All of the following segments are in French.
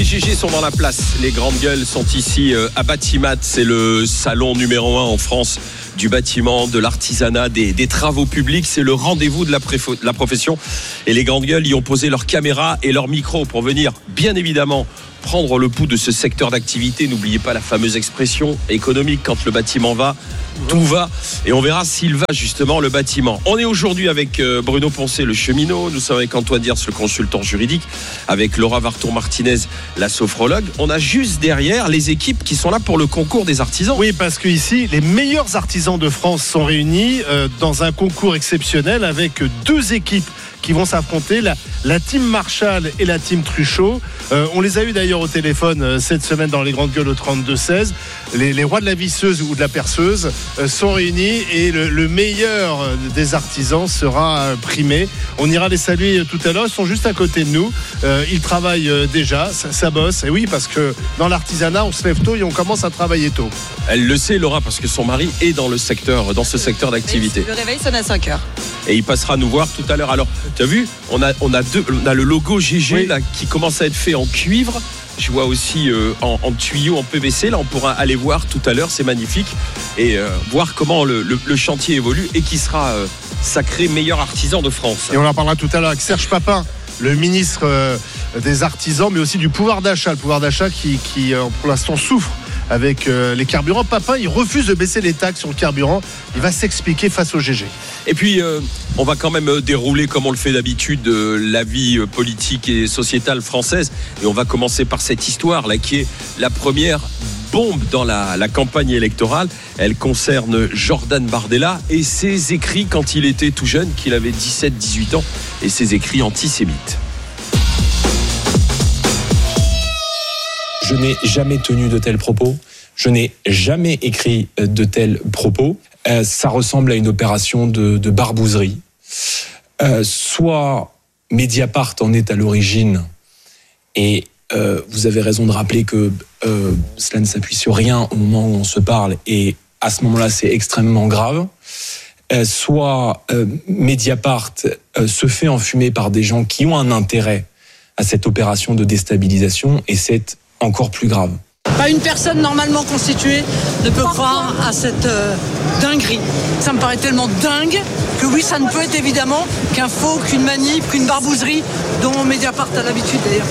Les GG sont dans la place, les grandes gueules sont ici à Batimat, c'est le salon numéro 1 en France du bâtiment, de l'artisanat, des travaux publics, c'est le rendez-vous de la profession et les grandes gueules y ont posé leurs caméras et leurs micros pour venir bien évidemment prendre le pouls de ce secteur d'activité. N'oubliez pas la fameuse expression économique, quand le bâtiment va, tout va, et on verra s'il va justement le bâtiment. On est aujourd'hui avec Bruno Poncet, le cheminot, nous sommes avec Antoine Diers, le consultant juridique, avec Laura Vartour-Martinez, la sophrologue. On a juste derrière les équipes qui sont là pour le concours des artisans. Oui, parce que ici, les meilleurs artisans de France sont réunis dans un concours exceptionnel avec deux équipes qui vont s'affronter, la team Marshall et la team Truchot. On les a eu d'ailleurs au téléphone cette semaine dans les grandes gueules au 32-16. Les rois de la visseuse ou de la perceuse sont réunis et le meilleur des artisans sera primé. On ira les saluer tout à l'heure, ils sont juste à côté de nous. Ils travaillent déjà, ça bosse. Et oui, parce que dans l'artisanat, on se lève tôt et on commence à travailler tôt. Elle le sait, Laura, parce que son mari est dans ce secteur d'activité. Le réveil sonne à 5h. Et il passera nous voir tout à l'heure. Alors, tu as vu, on a le logo GG oui, là, qui commence à être fait en cuivre. Je vois aussi en tuyau, en PVC. Là, on pourra aller voir tout à l'heure, c'est magnifique. Et voir comment le chantier évolue et qui sera sacré meilleur artisan de France. Et on en parlera tout à l'heure avec Serge Papin, le ministre des artisans, mais aussi du pouvoir d'achat. Le pouvoir d'achat qui pour l'instant souffre avec les carburants. Papin, il refuse de baisser les taxes sur le carburant. Il va s'expliquer face au GG. Et puis, on va quand même dérouler, comme on le fait d'habitude, la vie politique et sociétale française. Et on va commencer par cette histoire là, qui est la première bombe dans la campagne électorale. Elle concerne Jordan Bardella et ses écrits quand il était tout jeune, qu'il avait 17-18 ans, et ses écrits antisémites. Je n'ai jamais tenu de tels propos. Je n'ai jamais écrit de tels propos. Ça ressemble à une opération de barbouzerie. Soit Mediapart en est à l'origine, et vous avez raison de rappeler que cela ne s'appuie sur rien au moment où on se parle, et à ce moment-là, c'est extrêmement grave. Soit Mediapart se fait enfumer par des gens qui ont un intérêt à cette opération de déstabilisation, et c'est encore plus grave. Pas une personne normalement constituée ne peut croire à cette dinguerie. Ça me paraît tellement dingue que oui, ça ne peut être évidemment qu'un faux, qu'une manip, qu'une barbouzerie dont Mediapart a l'habitude d'ailleurs.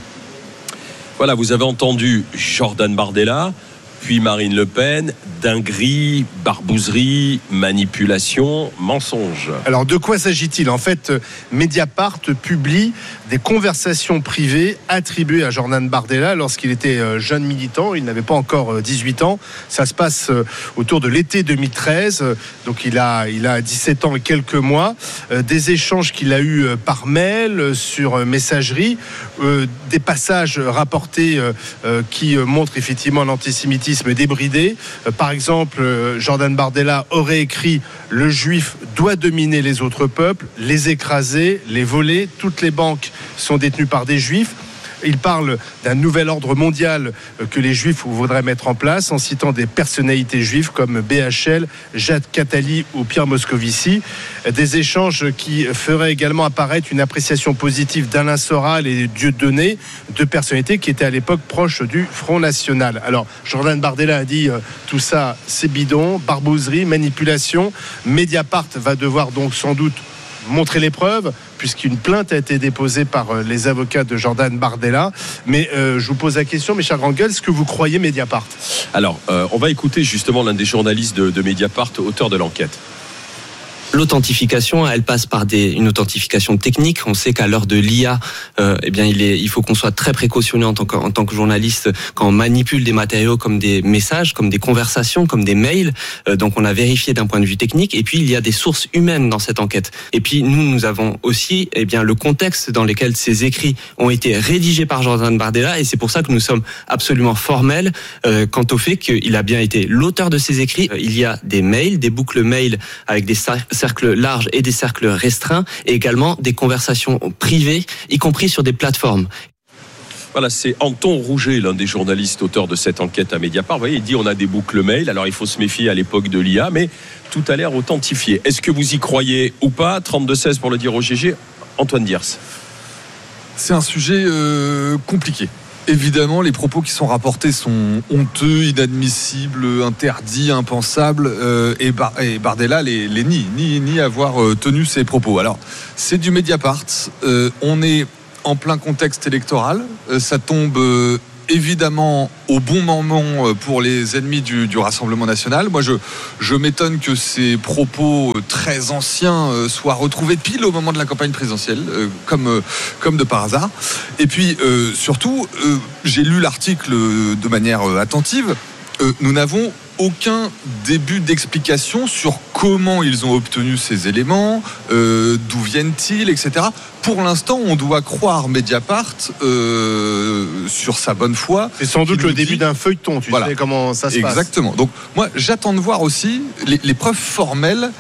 Voilà, vous avez entendu Jordan Bardella, puis Marine Le Pen, dinguerie, barbouzerie, manipulation, mensonge. Alors de quoi s'agit-il ? En fait, Mediapart publie des conversations privées attribuées à Jordan Bardella lorsqu'il était jeune militant. Il n'avait pas encore 18 ans. Ça se passe autour de l'été 2013. Donc il a 17 ans et quelques mois. Des échanges qu'il a eus par mail, sur messagerie, des passages rapportés qui montrent effectivement l'antisémitisme débridé. Par exemple, Jordan Bardella aurait écrit « Le juif doit dominer les autres peuples, les écraser, les voler. Toutes les banques sont détenues par des juifs. » Il parle d'un nouvel ordre mondial que les Juifs voudraient mettre en place en citant des personnalités juives comme BHL, Jacques Attali ou Pierre Moscovici. Des échanges qui feraient également apparaître une appréciation positive d'Alain Soral et Dieudonné, deux personnalités qui étaient à l'époque proches du Front National. Alors, Jordan Bardella a dit tout ça, c'est bidon, barbouzerie, manipulation. Mediapart va devoir donc sans doute montrer les preuves, puisqu'une plainte a été déposée par les avocats de Jordan Bardella. Mais je vous pose la question, mes chers grands gueules, est-ce que vous croyez Mediapart ? Alors, on va écouter justement l'un des journalistes de Mediapart, auteur de l'enquête. L'authentification, elle passe par une authentification technique. On sait qu'à l'heure de l'IA, il faut qu'on soit très précautionneux en tant que journaliste quand on manipule des matériaux comme des messages, comme des conversations, comme des mails. Donc on a vérifié d'un point de vue technique. Et puis il y a des sources humaines dans cette enquête. Et puis nous avons aussi le contexte dans lequel ces écrits ont été rédigés par Jordan Bardella. Et c'est pour ça que nous sommes absolument formels quant au fait qu'il a bien été l'auteur de ces écrits. Il y a des mails, des boucles mails avec des cercles larges et des cercles restreints, et également des conversations privées, y compris sur des plateformes. Voilà, c'est Anton Rouget, l'un des journalistes auteurs de cette enquête à Mediapart. Vous voyez, il dit on a des boucles mail, alors il faut se méfier à l'époque de l'IA, mais tout a l'air authentifié. Est-ce que vous y croyez ou pas ? 32-16 pour le dire au GG. Antoine Diers. C'est un sujet compliqué. Évidemment, les propos qui sont rapportés sont honteux, inadmissibles, interdits, impensables, et Bardella les nie avoir tenu ces propos. Alors, c'est du Mediapart, on est en plein contexte électoral, ça tombe évidemment au bon moment pour les ennemis du Rassemblement national. Moi, je m'étonne que ces propos très anciens soient retrouvés pile au moment de la campagne présidentielle, comme de par hasard. Et puis, surtout, j'ai lu l'article de manière attentive. Nous n'avons aucun début d'explication sur comment ils ont obtenu ces éléments, d'où viennent-ils, etc. Pour l'instant, on doit croire Mediapart sur sa bonne foi. C'est sans doute le début d'un feuilleton, tu sais comment ça se passe. Exactement. Donc moi, j'attends de voir aussi les preuves formelles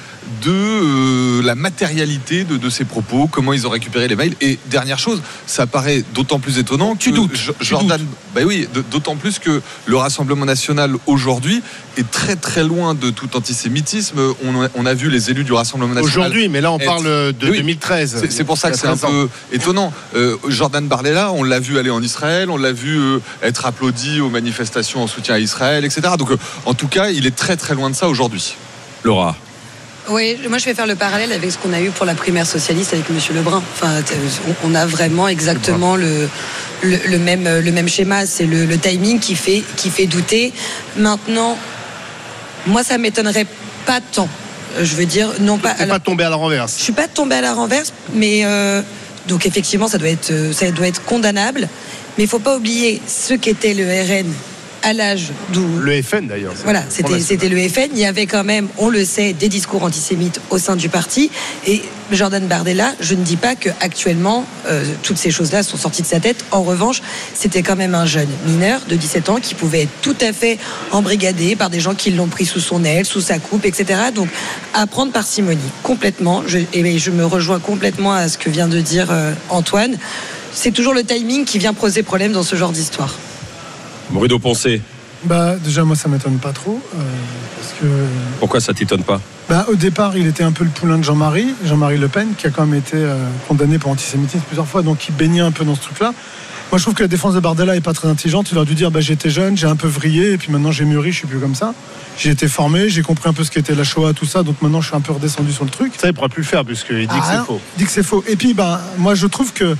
de la matérialité de ces propos, comment ils ont récupéré les mails. Et dernière chose, ça paraît d'autant plus étonnant que Jordan, d'autant plus que le Rassemblement national aujourd'hui est très très loin de tout antisémitisme. On a vu les élus du Rassemblement national aujourd'hui, mais là on parle de 2013. C'est pour ça que c'est un peu étonnant. Jordan Bardella, on l'a vu aller en Israël, on l'a vu être applaudi aux manifestations en soutien à Israël, etc. Donc en tout cas, il est très très loin de ça aujourd'hui. Laura. Oui, moi je vais faire le parallèle avec ce qu'on a eu pour la primaire socialiste avec M. Lebrun. Enfin, on a vraiment exactement le même schéma. C'est le timing qui fait douter. Maintenant, moi ça m'étonnerait pas tant. Je veux dire, non pas. Tu n'es pas tombé à la renverse. Je suis pas tombée à la renverse, mais donc effectivement ça doit être condamnable. Mais il faut pas oublier ce qu'était le RN. À l'âge d'où... Le FN d'ailleurs. Voilà, c'était le FN. Il y avait quand même, on le sait, des discours antisémites au sein du parti. Et Jordan Bardella, je ne dis pas qu'actuellement, toutes ces choses-là sont sorties de sa tête. En revanche, c'était quand même un jeune mineur de 17 ans qui pouvait être tout à fait embrigadé par des gens qui l'ont pris sous son aile, sous sa coupe, etc. Donc, à prendre parcimonie, complètement. Je me rejoins complètement à ce que vient de dire Antoine. C'est toujours le timing qui vient poser problème dans ce genre d'histoire. Bruno Poncet. Déjà moi ça m'étonne pas trop parce que... Pourquoi ça t'étonne pas? Au départ il était un peu le poulain de Jean-Marie Le Pen qui a quand même été condamné pour antisémitisme plusieurs fois, donc il baignait un peu dans ce truc là. Moi je trouve que la défense de Bardella est pas très intelligente. Il aurait dû dire j'étais jeune, j'ai un peu vrillé et puis maintenant j'ai mûri, je suis plus comme ça. J'ai été formé, j'ai compris un peu ce qu'était la Shoah, tout ça, donc maintenant je suis un peu redescendu sur le truc. Ça il pourra plus le faire puisqu'il dit que c'est faux. Il dit que c'est faux. Et puis moi je trouve que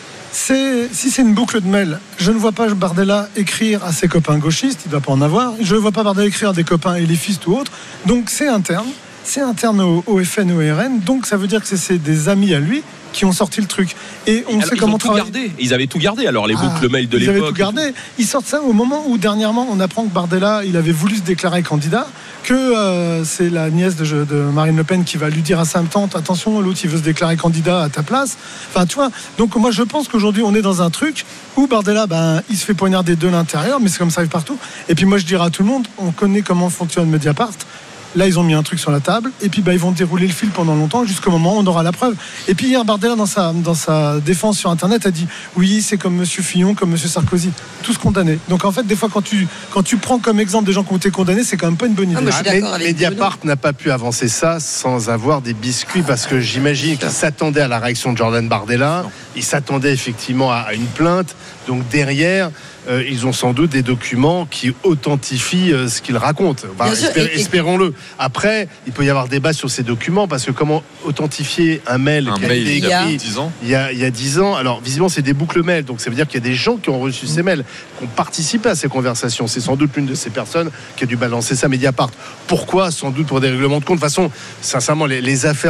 si c'est une boucle de mail, je ne vois pas Bardella écrire à ses copains gauchistes, il ne doit pas en avoir. Je ne vois pas Bardella écrire à des copains éléfistes ou autres. Donc c'est interne au FN, au RN. Donc ça veut dire que c'est des amis à lui qui ont sorti le truc. Et on sait comment travailler. Ils avaient tout gardé, alors les boucles mail de l'époque. Ils avaient tout gardé. Ils sortent ça au moment où dernièrement on apprend que Bardella, il avait voulu se déclarer candidat, que c'est la nièce de Marine Le Pen qui va lui dire à sa tante attention, l'autre il veut se déclarer candidat à ta place. Enfin tu vois, donc moi je pense qu'aujourd'hui on est dans un truc où Bardella il se fait poignarder de l'intérieur, mais c'est comme ça arrive partout. Et puis moi je dirais à tout le monde, on connaît comment fonctionne Mediapart. Là, ils ont mis un truc sur la table et puis ils vont dérouler le fil pendant longtemps jusqu'au moment où on aura la preuve. Et puis hier, Bardella, dans sa défense sur Internet, a dit oui, c'est comme M. Fillon, comme M. Sarkozy, tous condamnés. Donc en fait, des fois, quand tu prends comme exemple des gens qui ont été condamnés, c'est quand même pas une bonne idée. Mediapart n'a pas pu avancer ça sans avoir des biscuits, parce que j'imagine qu'ils s'attendaient à la réaction de Jordan Bardella. Ils s'attendaient effectivement à une plainte. Donc derrière, ils ont sans doute des documents qui authentifient ce qu'ils racontent. Espérons-le. Après, il peut y avoir débat sur ces documents, parce que comment authentifier un mail qui a été écrit il y a 10 ans. Alors visiblement c'est des boucles mail, donc ça veut dire qu'il y a des gens qui ont reçu ces mails, qui ont participé à ces conversations. C'est sans doute l'une de ces personnes qui a dû balancer ça à Mediapart. Pourquoi? Sans doute pour des règlements de compte. De toute façon, sincèrement, les affaires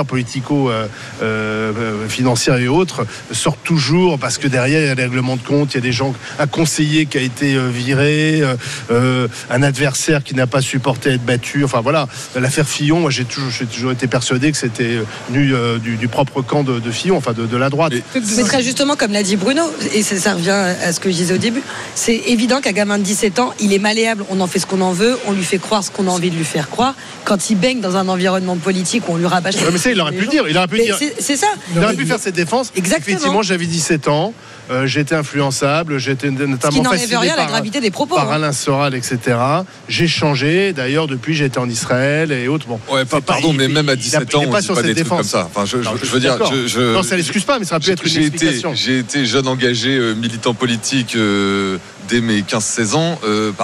politico-financières et autres sortent toujours parce que derrière il y a des règlements de compte, il y a des gens, un conseiller qui a été viré, un adversaire qui n'a pas supporté être battu. Enfin voilà, l'affaire Fillon, moi j'ai toujours été persuadé que c'était du propre camp de Fillon, enfin de la droite. Mais très justement, comme l'a dit Bruno, et ça revient à ce que je disais au début, c'est évident qu'un gamin de 17 ans, il est malléable, on en fait ce qu'on en veut, on lui fait croire ce qu'on a envie de lui faire croire. Quand il baigne dans un environnement politique où on lui rabâche... mais ça, il aurait pu le dire. C'est ça. Il aurait pu faire cette défense. Exactement. Effectivement, j'avais 17 ans. J'étais influençable, j'étais notamment n'enlève rien à la gravité des propos. Par Alain Soral, etc. J'ai changé. D'ailleurs, depuis, j'ai été en Israël et autres. Bon, ouais, pardon, mais même à 17 ans, on pas dit sur pas cette des trucs défense. comme ça. Enfin, je veux dire, non, ça l'excuse pas, mais ça aurait pu être une explication. J'ai été jeune engagé, militant politique. Dès mes 15-16 ans,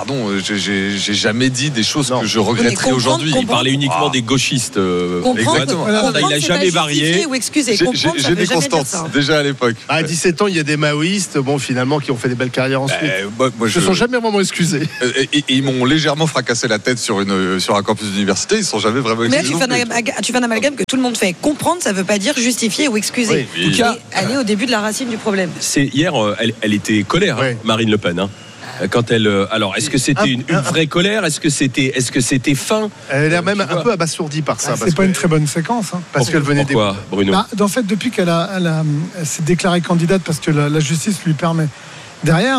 j'ai jamais dit des choses que je regretterais aujourd'hui. Il parlait uniquement des gauchistes. Exactement. Il n'a jamais varié. J'ai des constantes déjà à l'époque. À 17 ans, il y a des maoïstes, finalement, qui ont fait des belles carrières ensuite. Ils ne sont jamais vraiment excusés. Et ils m'ont légèrement fracassé la tête sur un campus d'université. Ils ne sont jamais vraiment excusés. Mais tu fais un amalgame que tout le monde fait. Comprendre, ça ne veut pas dire justifier ou excuser. En tout cas, aller au début de la racine du problème. Hier, elle était colère, Marine Le Pen. Quand elle, alors, est-ce que c'était une vraie colère? Est-ce que c'était fin? Elle a l'air même un peu abasourdie par ça. C'est pas une très bonne séquence. Parce qu'elle venait des. Pourquoi, Bruno? En fait, depuis qu'elle s'est déclarée candidate parce que la justice lui permet. Derrière,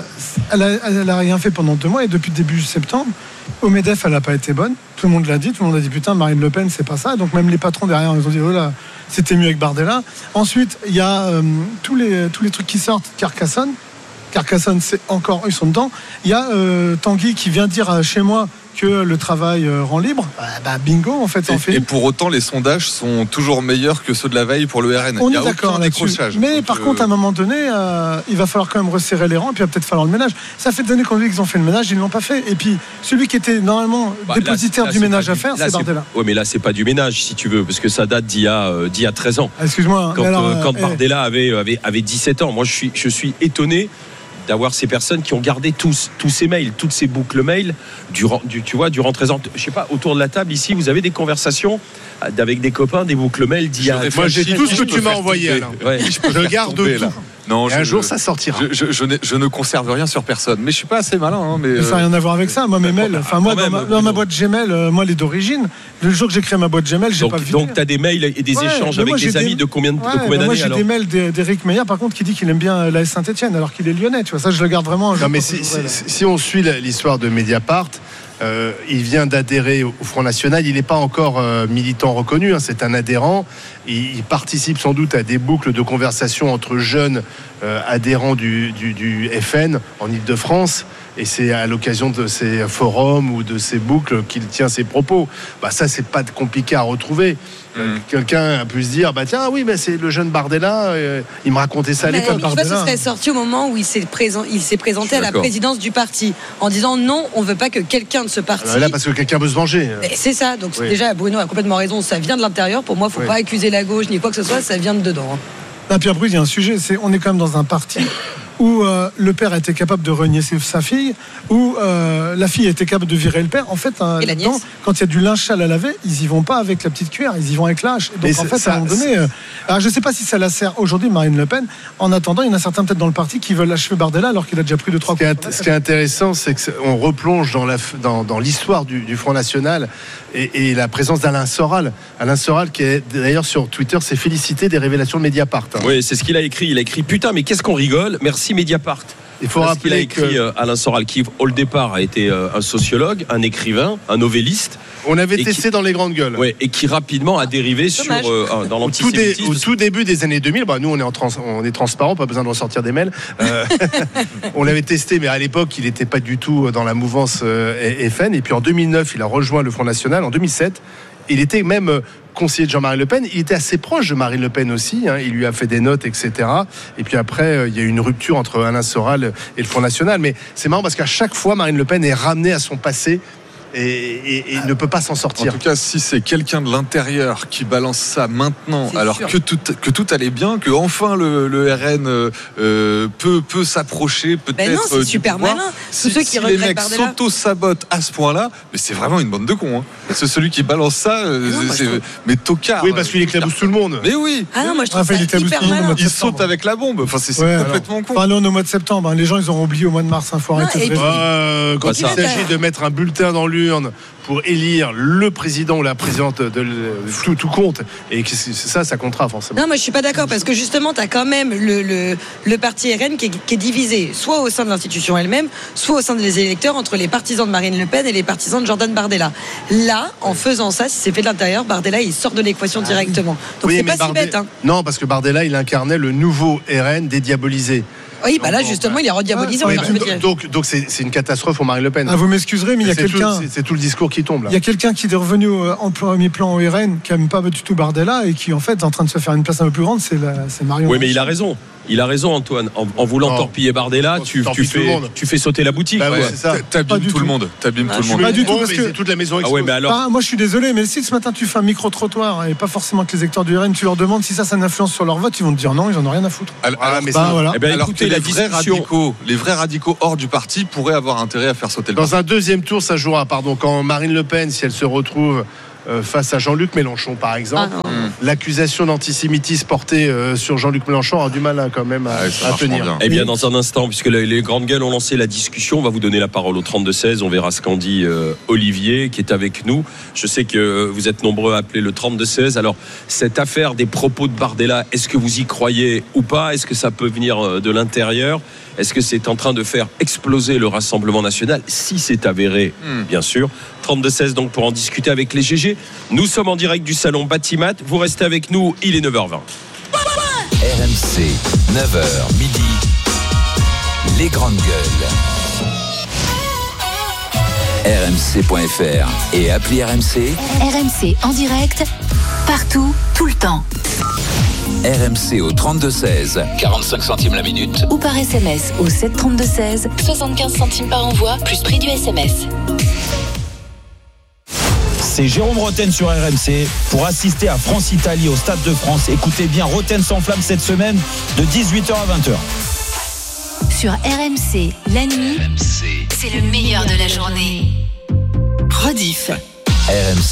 elle a rien fait pendant 2 mois et depuis début septembre, au MEDEF, elle n'a pas été bonne. Tout le monde l'a dit. Tout le monde a dit putain, Marine Le Pen, c'est pas ça. Donc même les patrons derrière, ils ont dit oh là, c'était mieux avec Bardella. Ensuite, il y a tous les trucs qui sortent. Carcassonne, c'est encore, ils sont dedans. Il y a Tanguy qui vient dire chez moi que le travail rend libre. Bingo, en fait, ça en fait. Et pour autant, les sondages sont toujours meilleurs que ceux de la veille pour le RN. On est d'accord là-dessus. Mais par contre, à un moment donné, il va falloir quand même resserrer les rangs, puis il va peut-être falloir le ménage. Ça fait des années qu'on dit qu'ils ont fait le ménage, ils ne l'ont pas fait. Et puis, celui qui était normalement dépositaire du ménage à faire, c'est Bardella. Oui, mais là, c'est pas du ménage, si tu veux, parce que ça date d'il y a 13 ans. Excuse-moi. Quand Bardella avait 17 ans. Moi, je suis étonné d'avoir ces personnes qui ont gardé tous ces mails, toutes ces boucles mails durant 13 ans. Je sais pas, autour de la table ici, vous avez des conversations avec des copains, des boucles mails d'il y a... Moi, j'ai tout ce que tu m'as envoyé, Alain. Ouais. Je garde tout. Non, un jour, ça sortira. Je ne conserve rien sur personne. Mais je suis pas assez malin. Mais ça n'a rien à voir avec ça. Moi, mes mails, dans ma boîte Gmail, moi, les d'origine, le jour que j'ai créé ma boîte Gmail, j'ai pas vu. Donc, tu as des mails et des échanges avec des amis de combien d'années? Moi, j'ai des mails d'Éric Meyer, par contre, qui dit qu'il aime bien l'AS Saint-Etienne, alors qu'il est lyonnais. Tu vois, ça, je le garde vraiment. Non, mais si on suit l'histoire de Mediapart, il vient d'adhérer au Front National. Il n'est pas encore militant reconnu, c'est un adhérent. Il participe sans doute à des boucles de conversation entre jeunes adhérents du FN en Ile-de-France. Et c'est à l'occasion de ces forums ou de ces boucles qu'il tient ses propos. Ça, c'est pas compliqué à retrouver. Quelqu'un a pu se dire tiens, oui, c'est le jeune Bardella, il me racontait ça à l'époque. Je sais pas si ce serait sorti au moment où il s'est présenté à la présidence du parti en disant non, on veut pas que quelqu'un de ce parti. Là, parce que quelqu'un veut se venger. C'est ça. Donc déjà, Bruno a complètement raison. Ça vient de l'intérieur. Pour moi, faut pas accuser la gauche ni quoi que ce soit. Ça vient de dedans. Pierre Bruce, il y a un sujet. On est quand même dans un parti où le père était capable de renier sa fille, où la fille était capable de virer le père. En fait, quand il y a du linge sale à laver, ils y vont pas avec la petite cuillère, ils y vont avec la hache. Donc en fait, à un moment donné, alors je sais pas si ça la sert aujourd'hui Marine Le Pen. En attendant, il y en a certains peut-être dans le parti qui veulent achever Bardella alors qu'il a déjà pris 2-3 coups. Ce qui est intéressant, c'est qu'on replonge dans l'histoire du Front National et la présence d'Alain Soral. Alain Soral, qui est d'ailleurs sur Twitter, s'est félicité des révélations de Mediapart. Oui, c'est ce qu'il a écrit. Il a écrit putain, mais qu'est-ce qu'on rigole. Merci Mediapart. Il faut rappeler qu'il a écrit Alain Soral, qui au départ a été un sociologue, un écrivain, un novelliste. On avait testé dans les grandes gueules. Ouais, et qui rapidement a dérivé dans l'antisémitisme. Au tout début des années 2000, nous on est transparent, pas besoin de ressortir des mails. On l'avait testé, mais à l'époque il n'était pas du tout dans la mouvance FN. Et puis en 2009, il a rejoint le Front National. En 2007, il était même conseiller de Jean-Marie Le Pen. Il était assez proche de Marine Le Pen aussi. Il lui a fait des notes, etc. Et puis après, il y a eu une rupture entre Alain Soral et le Front National. Mais c'est marrant parce qu'à chaque fois, Marine Le Pen est ramenée à son passé. Et ne peut pas s'en sortir. En tout cas, si c'est quelqu'un de l'intérieur qui balance ça maintenant, alors que tout allait bien, que enfin le RN peut s'approcher peut-être. Non, c'est super malin. Si les mecs s'auto-sabotent à ce point-là, mais c'est vraiment une bande de cons. C'est celui qui balance ça, mais tocard. Oui, parce qu'il éclabousse tout le monde. Mais oui. Ah non, moi je trouve ça hyper malin. Il saute avec la bombe. Enfin, c'est complètement con. Enfin, là, on est au mois de septembre. Les gens, ils auront oublié au mois de mars. Faut arrêter. Quand il s'agit de mettre un bulletin dans l'urne pour élire le président ou la présidente de tout compte, et ça comptera forcément. Non, moi je suis pas d'accord parce que justement tu as quand même le parti RN qui est divisé soit au sein de l'institution elle-même, soit au sein des électeurs entre les partisans de Marine Le Pen et les partisans de Jordan Bardella. Là, en faisant ça, si c'est fait de l'intérieur, Bardella il sort de l'équation directement. Donc c'est pas si bête. Non, parce que Bardella il incarnait le nouveau RN dédiabolisé. Oui, bah là, justement, il est rediabolisant. Donc c'est une catastrophe pour Marine Le Pen. Ah, vous m'excuserez, mais il y a quelqu'un. C'est tout le discours qui tombe là. Il y a quelqu'un qui est revenu en premier plan au RN, qui n'aime pas du tout Bardella et qui en fait est en train de se faire une place un peu plus grande, c'est Marion. Oui, mais il a raison. Il a raison, Antoine. En voulant torpiller Bardella, tu fais sauter la boutique. Bah ouais, c'est ça. T'abîmes tout le monde. Pas du tout, parce que toute la maison explose. mais alors... moi je suis désolé, mais si ce matin tu fais un micro-trottoir et pas forcément que les électeurs du RN, tu leur demandes si ça influence sur leur vote, ils vont te dire non, ils en ont rien à foutre. Voilà. Eh bien, alors écoutez, que les vrais radicaux hors du parti pourraient avoir intérêt à faire sauter le parti. Dans un deuxième tour, ça jouera. Quand Marine Le Pen, si elle se retrouve face à Jean-Luc Mélenchon, par exemple, l'accusation d'antisémitisme portée sur Jean-Luc Mélenchon aura du mal quand même à tenir. Eh bien, dans un instant, puisque les grandes gueules ont lancé la discussion, on va vous donner la parole au 32-16. On verra ce qu'en dit Olivier, qui est avec nous. Je sais que vous êtes nombreux à appeler le 32-16. Alors, cette affaire des propos de Bardella, est-ce que vous y croyez ou pas? Est-ce que ça peut venir de l'intérieur? Est-ce que c'est en train de faire exploser le Rassemblement national? Si c'est avéré, bien sûr. 32-16 donc pour en discuter avec les GG. Nous sommes en direct du salon Batimat. Vous restez avec nous, il est 9h20. RMC, 9h midi. Les grandes gueules. RMC.fr et appli RMC. RMC en direct, partout, tout le temps. RMC au 32-16, 45 centimes la minute. Ou par SMS au 732-16, 75 centimes par envoi, plus prix du SMS. C'est Jérôme Rotten sur RMC pour assister à France-Italie au Stade de France. Écoutez bien, Rotten s'enflamme cette semaine de 18h à 20h. Sur RMC, la nuit, c'est le meilleur de la journée. Rediff. RMC.